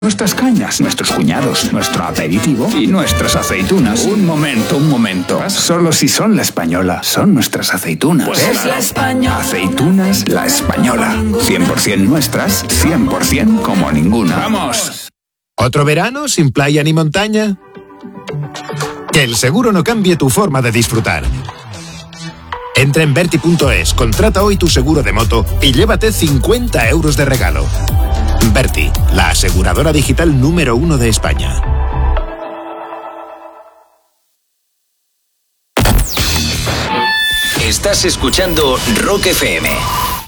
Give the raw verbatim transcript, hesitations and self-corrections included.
Nuestras cañas, nuestros cuñados, nuestro aperitivo y nuestras aceitunas. Un momento, un momento. Solo si son La Española, son nuestras aceitunas. Pues es La Española. Aceitunas La Española. cien por ciento nuestras, cien por ciento como ninguna. ¡Vamos! ¿Otro verano sin playa ni montaña? Que el seguro no cambie tu forma de disfrutar. Entra en Verti punto es, contrata hoy tu seguro de moto y llévate cincuenta euros de regalo. Verti, la aseguradora digital número uno de España. Estás escuchando Rock F M.